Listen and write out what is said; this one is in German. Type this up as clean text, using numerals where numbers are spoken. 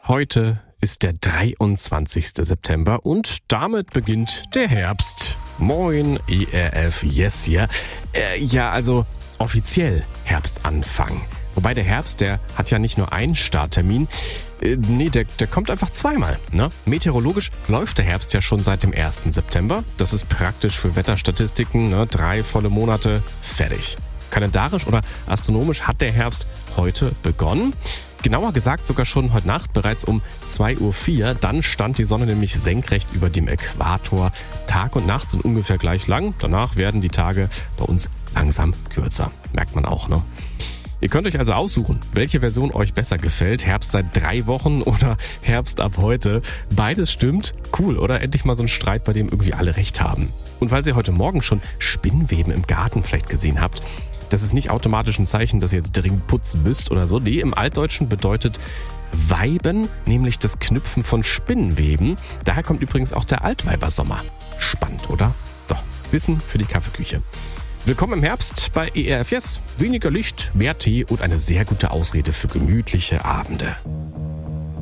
Heute ist der 23. September und damit beginnt der Herbst. Moin, ERF, yes, ja. Also offiziell Herbstanfang. Wobei der Herbst, der hat ja nicht nur einen Starttermin. Der kommt einfach zweimal. Ne? Meteorologisch läuft der Herbst ja schon seit dem 1. September. Das ist praktisch für Wetterstatistiken, 3 volle Monate, fertig. Kalendarisch oder astronomisch hat der Herbst heute begonnen. Genauer gesagt sogar schon heute Nacht, bereits um 2:04 Uhr. Dann stand die Sonne nämlich senkrecht über dem Äquator. Tag und Nacht sind ungefähr gleich lang. Danach werden die Tage bei uns langsam kürzer. Merkt man auch, ne? Ihr könnt euch also aussuchen, welche Version euch besser gefällt. Herbst seit 3 Wochen oder Herbst ab heute. Beides stimmt. Cool, oder? Endlich mal so ein Streit, bei dem irgendwie alle recht haben. Und weil ihr heute Morgen schon Spinnweben im Garten vielleicht gesehen habt, das ist nicht automatisch ein Zeichen, dass ihr jetzt dringend putzen müsst oder so. Nee, im Altdeutschen bedeutet Weiben, nämlich das Knüpfen von Spinnweben. Daher kommt übrigens auch der Altweibersommer. Spannend, oder? So, Wissen für die Kaffeeküche. Willkommen im Herbst bei ERF Yes. Weniger Licht, mehr Tee und eine sehr gute Ausrede für gemütliche Abende.